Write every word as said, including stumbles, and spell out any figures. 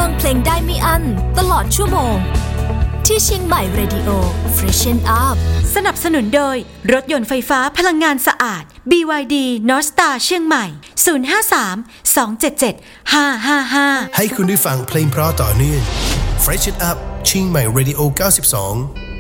ฟังเพลงได้ไม่อั้นตลอดชั่วโมงที่เชียงใหม่ Radio Freshen Up สนับสนุนโดยรถยนต์ไฟฟ้าพลังงานสะอาด บี วาย ดี North Star เชียงใหม่ ศูนย์ ห้า สาม สอง เจ็ด เจ็ด ห้า ห้า ห้าให้คุณได้ฟังเพลงเพราะต่อเนื่อง Freshen Up เชียงใหม่ Radio เก้าสิบสอง